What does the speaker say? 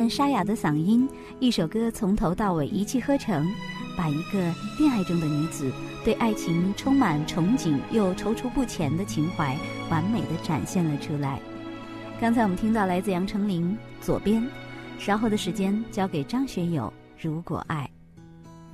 沙哑的嗓音，一首歌从头到尾一气呵成，把一个恋爱中的女子对爱情充满憧憬又踌躇不前的情怀完美地展现了出来。刚才我们听到来自杨丞琳《左边》，稍后的时间交给张学友《如果爱》。